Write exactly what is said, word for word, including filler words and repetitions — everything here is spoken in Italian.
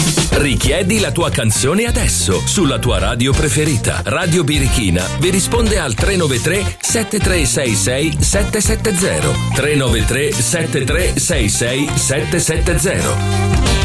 Richiedi la tua canzone adesso sulla tua radio preferita. Radio Birichina vi risponde al tre nove tre sette tre sei sei sette sette zero. tre nove tre sette tre sei sei sette sette zero.